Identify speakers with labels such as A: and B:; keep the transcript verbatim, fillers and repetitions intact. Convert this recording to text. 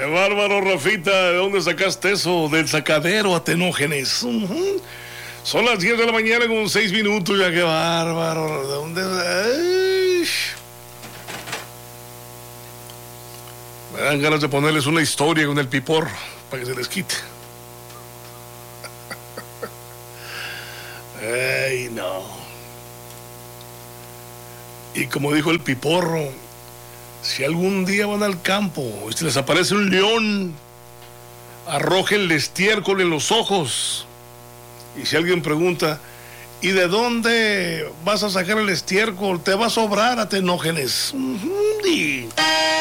A: bárbaro, Rafita! ¿De dónde sacaste eso? Del sacadero a Tenógenes. Uh-huh. Son las diez de la mañana con seis minutos. Ya, qué bárbaro. ¿De dónde? Ay. Me dan ganas de ponerles una historia con el Piporro para que se les quite. Ay, no. Y como dijo el Piporro, si algún día van al campo y se les aparece un león, arrójenle estiércol en los ojos. Y si alguien pregunta, ¿y de dónde vas a sacar el estiércol? Te va a sobrar a Tenógenes. Uh-huh.